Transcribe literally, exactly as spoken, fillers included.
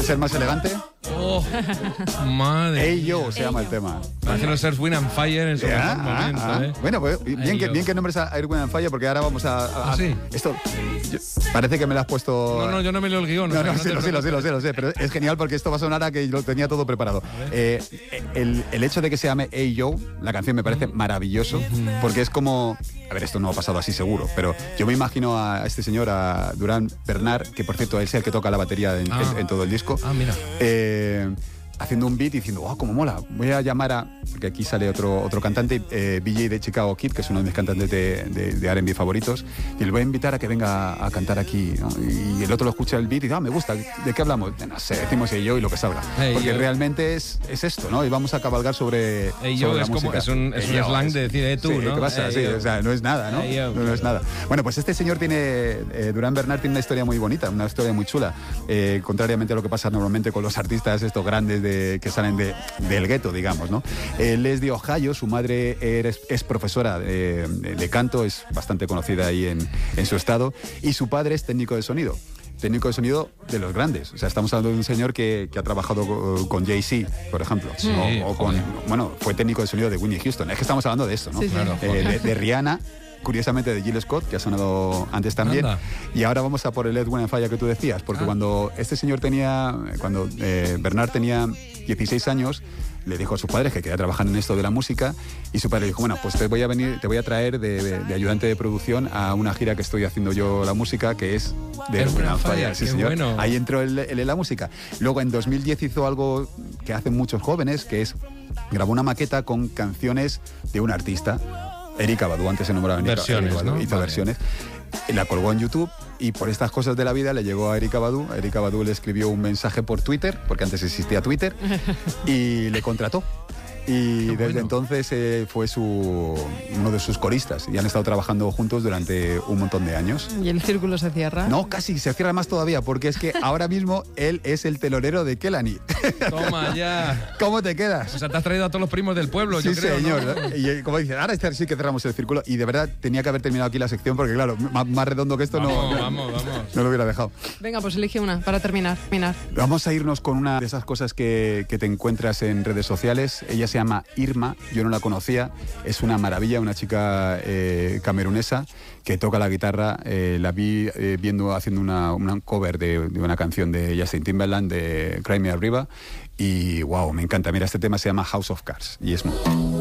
ser más elegante? Oh, madre Hey Yo mía. se llama el tema. Parece los Earth, Wind and Fire en su Ah, mejor momento, ah, ¿eh? Bueno, pues bien Hey que, Yo. bien que nombres a Air, Wind and Fire, porque ahora vamos a... a- ¿Ah, sí? Esto yo- parece que me lo has puesto... No, no, yo no me leo el guión. No, o sea, no, no sí, te lo sé, lo sé, lo sé, lo sé, pero es genial porque esto va a sonar a que lo tenía todo preparado. Eh, el, el hecho de que se llame Hey Yo, la canción me parece maravilloso, porque es como... A ver, esto no ha pasado así seguro, pero yo me imagino a este señor, a Durán Bernard, que por cierto es el que toca la batería en, Ah. en- en todo el disco, Ah, mira. eh, haciendo un beat y diciendo, oh, cómo mola, voy a llamar a... Porque aquí sale otro, otro cantante, eh, B J de Chicago Kid, que es uno de mis cantantes de, de, de R and B favoritos, y le voy a invitar a que venga a cantar aquí, ¿no? Y el otro lo escucha el beat y dice, ah, me gusta, ¿de qué hablamos? No sé, decimos Hey Yo y lo que salga. Hey porque yo. realmente es, es esto, ¿no? Y vamos a cabalgar sobre, Hey yo sobre la es como- música. es un- es Hey un yo, slang es- de decir, eh, tú, sí, ¿no? ¿qué pasa? Hey Sí, yo. o sea, no es nada, ¿no? Hey yo. No, no es nada. Bueno, pues este señor tiene, eh, Durán Bernard tiene una historia muy bonita, una historia muy chula, eh, contrariamente a lo que pasa normalmente con los artistas estos grandes de, que salen de, del gueto, digamos, ¿no? Él es de Ohio, su madre es, es profesora de, de canto, es bastante conocida ahí en, en su estado, y su padre es técnico de sonido. Técnico de sonido de los grandes. O sea, estamos hablando de un señor que, que ha trabajado con, con Jay-Z, por ejemplo. Sí, o, o con, joder. bueno, fue técnico de sonido de Whitney Houston. Es que estamos hablando de esto, ¿no? Sí, sí. Claro, Eh, de, de Rihanna, curiosamente de Jill Scott, que ha sonado antes también. Anda. Y ahora vamos a por el Earth, Wind and Fire que tú decías, porque Ah. cuando este señor tenía, cuando eh, Bernard tenía dieciséis años, le dijo a sus padres que quería trabajar en esto de la música, y su padre dijo, bueno, pues te voy a venir, te voy a traer de, de- de ayudante de producción a una gira que estoy haciendo yo la música, que es de Earth, Wind and Fire. Sí, qué señor. bueno. Ahí entró él él en la música. Luego en dos mil diez hizo algo que hacen muchos jóvenes, que es grabó una maqueta con canciones de un artista. Erykah Badu, antes se nombraba Erykah Versiones, Badu, ¿no? hizo Vale. versiones. La colgó en YouTube y por estas cosas de la vida le llegó a Erykah Badu. A Erykah Badu le escribió un mensaje por Twitter, porque antes existía Twitter, y le contrató. Y Qué desde bueno. entonces eh, fue su, uno de sus coristas y han estado trabajando juntos durante un montón de años. Y el círculo se cierra. No, casi, se cierra más todavía, porque es que ahora mismo él es el telonero de Kelani. Toma ya. ¿Cómo te quedas? O sea, te has traído a todos los primos del pueblo, Sí, yo creo, señor. ¿no? ¿no? Y eh, como dices, ahora este sí que cerramos el círculo. Y de verdad tenía que haber terminado aquí la sección porque, claro, más, más redondo que esto Vamos, no, vamos, vamos. no lo hubiera dejado. Venga, pues elige una para terminar. terminar. Vamos a irnos con una de esas cosas que, que te encuentras en redes sociales. Ella se llama Irma, yo no la conocía. Es una maravilla, una chica eh, camerunesa que toca la guitarra. Eh, la vi eh, viendo, haciendo una, una cover de, de una canción de Justin Timberland, de Cry Me a River. Y wow, me encanta. Mira, este tema se llama House of Cards y es muy...